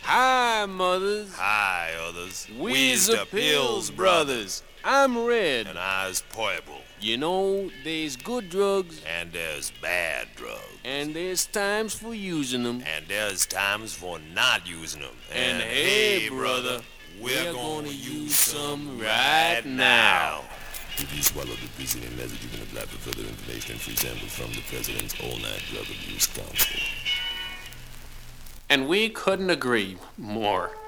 Hi, mothers. Hi, others. We's the Pills Brothers. I'm Red. And I's Purple. You know, there's good drugs. And there's bad drugs. And there's times for using them. And there's times for not using them. And hey, brother, we're gonna use some right now. If you swallow the preceding message, you can apply for further information and free samples from the President's All-Night Drug Abuse Council. And we couldn't agree more.